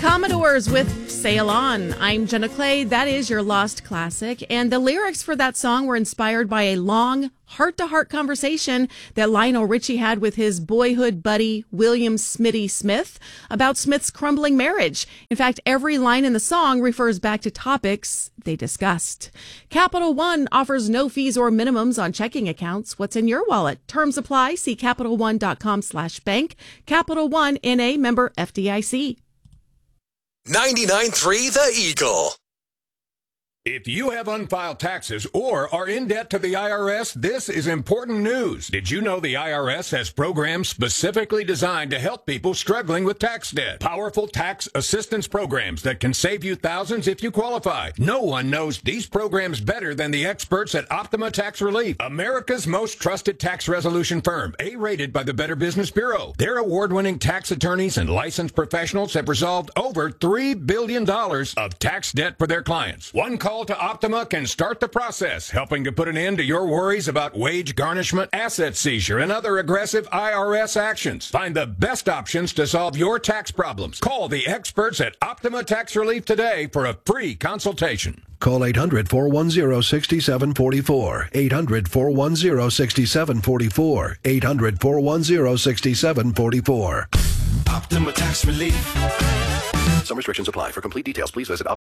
Commodores with Sail On. I'm Jenna Clay. That is your Lost Classic. And the lyrics for that song were inspired by a long, heart-to-heart conversation that Lionel Richie had with his boyhood buddy, William Smitty Smith, about Smith's crumbling marriage. In fact, every line in the song refers back to topics they discussed. Capital One offers no fees or minimums on checking accounts. What's in your wallet? Terms apply. See CapitalOne.com/bank. Capital One, N.A., member FDIC. 99.3 The Eagle. If you have unfiled taxes or are in debt to the IRS, this is important news. Did you know the IRS has programs specifically designed to help people struggling with tax debt? Powerful tax assistance programs that can save you thousands if you qualify. No one knows these programs better than the experts at Optima Tax Relief, America's most trusted tax resolution firm, A-rated by the Better Business Bureau. Their award-winning tax attorneys and licensed professionals have resolved over $3 billion of tax debt for their clients. One call to Optima can start the process, helping to put an end to your worries about wage garnishment, asset seizure, and other aggressive IRS actions. Find the best options to solve your tax problems. Call the experts at Optima Tax Relief today for a free consultation. Call 800-410-6744. 800-410-6744. 800-410-6744. Optima Tax Relief. Some restrictions apply. For complete details, please visit